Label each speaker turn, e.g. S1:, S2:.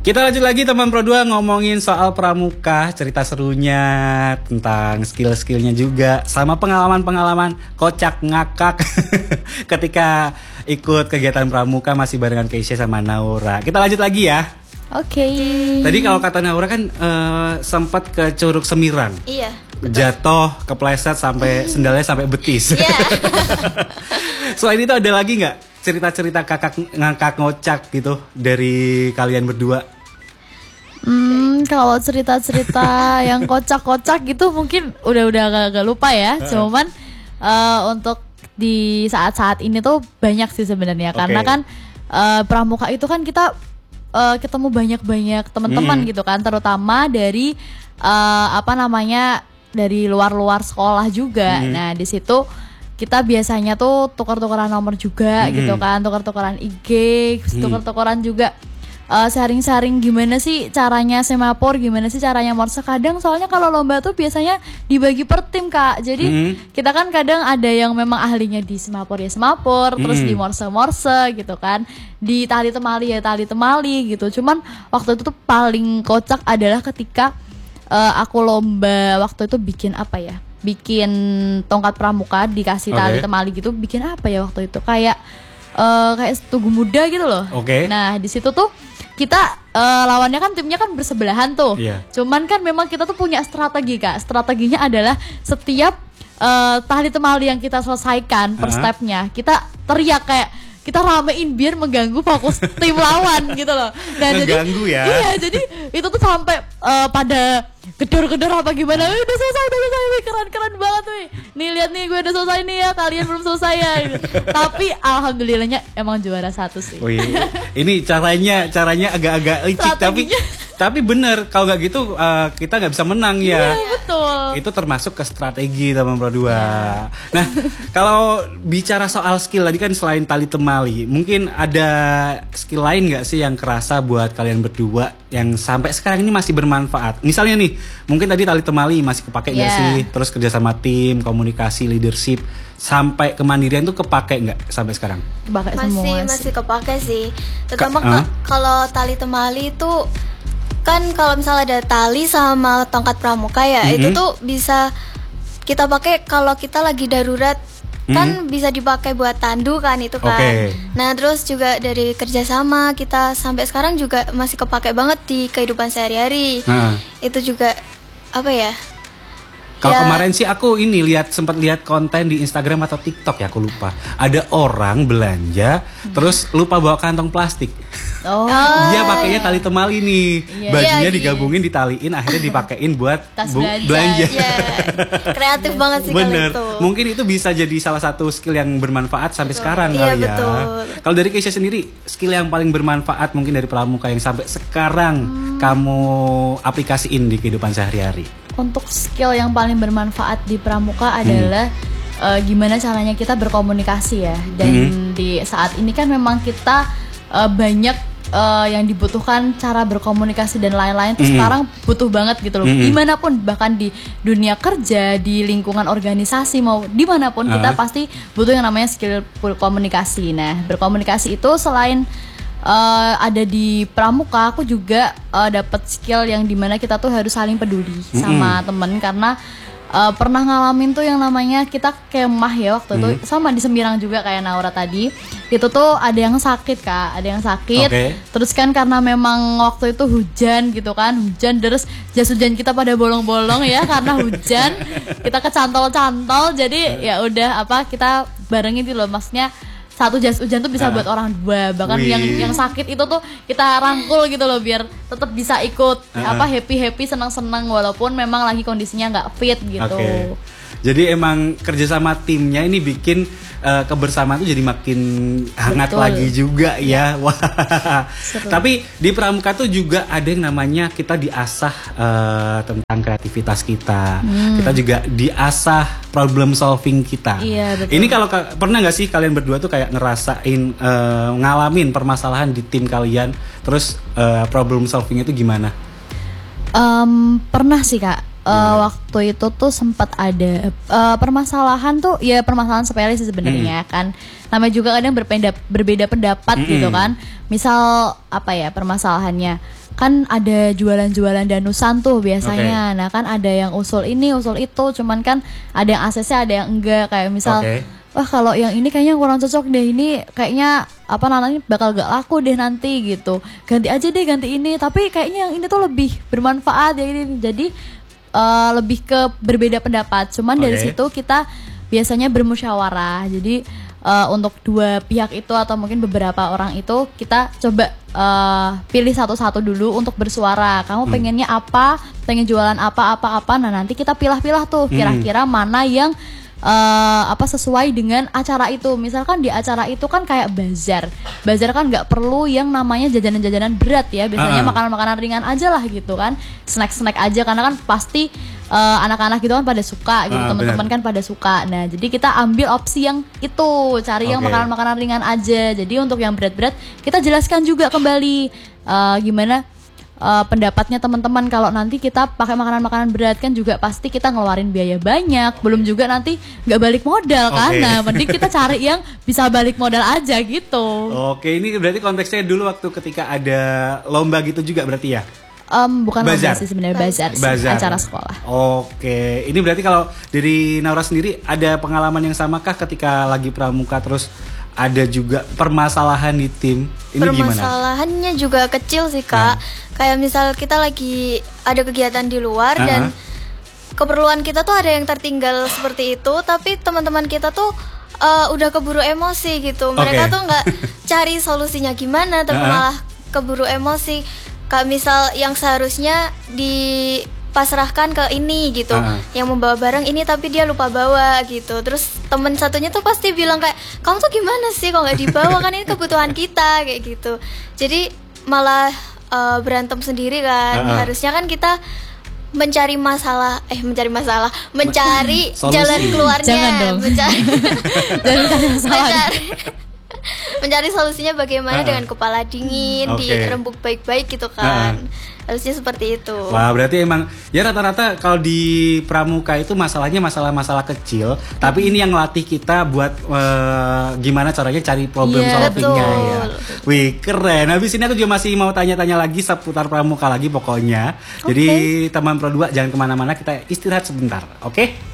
S1: Kita lanjut lagi teman Pro 2 ngomongin soal pramuka, cerita serunya tentang skill-skillnya juga, sama pengalaman-pengalaman kocak ngakak ketika ikut kegiatan pramuka masih barengan Keisha sama Naura. Kita lanjut lagi ya.
S2: Oke.
S1: Tadi kalau kata Naura kan sempat ke Curug Semirang.
S2: Iya.
S1: Jatuh, kepleset sampai sendalnya sampai betis.
S2: Iya.
S1: Selain itu ada lagi nggak cerita-cerita kakak ngakak ngocak gitu dari kalian berdua?
S2: Kalau cerita-cerita yang kocak-kocak gitu mungkin udah agak lupa ya. Cuman untuk di saat-saat ini tuh banyak sih sebenarnya. Karena kan pramuka itu kan kita ketemu banyak-banyak teman-teman gitu kan, terutama dari dari luar-luar sekolah juga. Nah, di situ kita biasanya tuh tukar-tukaran nomor juga gitu kan, tukar-tukaran IG, tukar-tukaran juga sharing-sharing gimana sih caranya semafor, gimana sih caranya morse. Kadang soalnya kalau lomba tuh biasanya dibagi per tim, Kak. Jadi kita kan kadang ada yang memang ahlinya di semafor ya semafor, terus di morse gitu kan. Di tali temali ya tali temali gitu. Cuman waktu itu tuh paling kocak adalah ketika aku lomba waktu itu bikin bikin tongkat pramuka dikasih tali temali gitu. Bikin apa ya waktu itu? Kayak tugu muda gitu loh. Nah, di situ tuh kita lawannya kan timnya kan bersebelahan tuh. Cuman kan memang kita tuh punya strategi, Kak. Strateginya adalah setiap tali temali yang kita selesaikan per stepnya, kita teriak kayak kita ramein biar mengganggu fokus tim lawan gitu loh. Nah,
S1: mengganggu ya.
S2: Iya, jadi itu tuh sampai pada gedor-gedor apa gimana. Udah selesai, keren banget nih. Nih lihat nih gue udah selesai nih ya, kalian belum selesai ya. Gitu. Tapi alhamdulillahnya emang juara 1 sih.
S1: Oh iya. Ini caranya agak-agak licik tapi bener kalau nggak gitu kita nggak bisa menang ya.
S2: Iya, betul.
S1: Itu termasuk ke strategi teman Pro 2. Nah, kalau bicara soal skill tadi kan selain tali temali, mungkin ada skill lain nggak sih yang kerasa buat kalian berdua yang sampai sekarang ini masih bermanfaat? Misalnya nih, mungkin tadi tali temali masih kepake nggak sih? Terus kerja sama tim, komunikasi, leadership, sampai kemandirian tuh kepake nggak sampai sekarang?
S3: Masih kepake sih. Terutama kalau tali temali itu kan kalau misalnya ada tali sama tongkat pramuka ya, itu tuh bisa kita pakai kalau kita lagi darurat. Kan bisa dipakai buat tandu kan itu kan. Nah, terus juga dari kerjasama kita sampai sekarang juga masih kepake banget di kehidupan sehari-hari. Itu juga
S1: Kalau kemarin sih aku sempat lihat konten di Instagram atau TikTok ya, aku lupa. Ada orang belanja terus lupa bawa kantong plastik. Dia pakainya tali temali nih. Bajunya digabungin, ditaliin, akhirnya dipakein buat belanja.
S3: Kreatif banget sih.
S1: Bener. Kalau itu. Mungkin itu bisa jadi salah satu skill yang bermanfaat sampai sekarang kali ya. Kalau dari Keisha sendiri, skill yang paling bermanfaat mungkin dari pramuka yang sampai sekarang kamu aplikasiin di kehidupan sehari-hari.
S2: Untuk skill yang paling bermanfaat di pramuka adalah gimana caranya kita berkomunikasi ya. Dan di saat ini kan memang kita banyak yang dibutuhkan cara berkomunikasi dan lain-lain tuh sekarang butuh banget gitu loh. Dimanapun, bahkan di dunia kerja, di lingkungan organisasi, mau dimanapun kita pasti butuh yang namanya skill komunikasi. Nah, berkomunikasi itu selain ada di pramuka, aku juga dapat skill yang dimana kita tuh harus saling peduli sama temen. Karena pernah ngalamin tuh yang namanya kita kemah ya waktu itu, sama di Semirang juga kayak Naura tadi. Itu tuh ada yang sakit, Kak, ada yang sakit. Terus kan karena memang waktu itu hujan gitu kan, hujan terus jas hujan kita pada bolong-bolong ya karena hujan. Kita kecantol-cantol, jadi ya udah kita barengin gitu loh, maksudnya satu jas hujan tuh bisa buat orang 2. Bahkan yang sakit itu tuh kita rangkul gitu loh biar tetap bisa ikut happy senang-senang walaupun memang lagi kondisinya nggak fit gitu.
S1: Jadi emang kerjasama timnya ini bikin kebersamaan itu jadi makin hangat lagi juga ya. Wah. Tapi di pramuka tuh juga ada yang namanya kita diasah tentang kreativitas kita. Kita juga diasah problem solving kita. Ini kalau pernah nggak sih kalian berdua tuh kayak ngerasain ngalamin permasalahan di tim kalian, terus problem solvingnya itu gimana?
S2: Pernah sih, Kak. Waktu itu tuh sempat ada permasalahan tuh ya, permasalahan sepele sih sebenarnya kan. Namanya juga kadang berbeda pendapat gitu kan. Misal permasalahannya kan ada jualan-jualan danusan tuh biasanya. Nah kan ada yang usul ini, usul itu, cuman kan ada yang ACC, ada yang enggak. Kayak misal, wah kalau yang ini kayaknya kurang cocok deh, ini kayaknya apa namanya bakal gak laku deh nanti gitu. Ganti aja deh, ganti ini. Tapi kayaknya yang ini tuh lebih bermanfaat ya ini. Jadi lebih ke berbeda pendapat. Cuman dari situ kita biasanya bermusyawarah. Jadi untuk dua pihak itu atau mungkin beberapa orang itu kita coba pilih satu-satu dulu untuk bersuara. Kamu pengennya apa? Pengen jualan apa? Nah nanti kita pilah-pilah tuh kira-kira mana yang sesuai dengan acara itu. Misalkan di acara itu kan kayak bazar kan nggak perlu yang namanya jajanan-jajanan berat ya. Biasanya makanan-makanan ringan aja lah gitu kan, snack-snack aja, karena kan pasti anak-anak gitu kan pada suka gitu, teman-teman kan pada suka. Nah jadi kita ambil opsi yang itu, cari yang makanan-makanan ringan aja. Jadi untuk yang berat-berat kita jelaskan juga kembali gimana pendapatnya teman-teman. Kalau nanti kita pakai makanan-makanan berat kan juga pasti kita ngeluarin biaya banyak, belum juga nanti nggak balik modal kan. Nah mending kita cari yang bisa balik modal aja gitu.
S1: Oke, ini berarti konteksnya dulu waktu ketika ada lomba gitu juga berarti ya?
S2: Bukan lomba sih sebenarnya, bazar. Acara sekolah.
S1: Oke, ini berarti kalau dari Naura sendiri ada pengalaman yang samakah ketika lagi pramuka terus ada juga permasalahan di tim? Ini
S3: permasalahannya gimana? Juga kecil sih Kak. Kayak misal kita lagi ada kegiatan di luar dan keperluan kita tuh ada yang tertinggal seperti itu, tapi teman-teman kita tuh udah keburu emosi gitu. Mereka tuh nggak cari solusinya gimana, tapi malah keburu emosi. Kayak misal yang seharusnya dipasrahkan ke ini gitu, yang membawa barang ini tapi dia lupa bawa gitu. Terus temen satunya tuh pasti bilang kayak, kamu tuh gimana sih kok nggak dibawa, kan ini kebutuhan kita kayak gitu. Jadi malah berantem sendiri kan. Harusnya kan kita mencari jalan keluarnya.
S2: Jangan dong.
S3: Mencari solusinya bagaimana dengan kepala dingin, dirembuk baik-baik gitu kan. Harusnya seperti itu.
S1: Wah, berarti emang ya rata-rata kalau di pramuka itu masalahnya masalah-masalah kecil, tapi ini yang ngelatih kita buat gimana caranya cari problem solvingnya ya. Wih, keren. Habis ini aku juga masih mau tanya-tanya lagi seputar pramuka lagi pokoknya. Jadi teman Pro 2 jangan kemana-mana, kita istirahat sebentar, oke?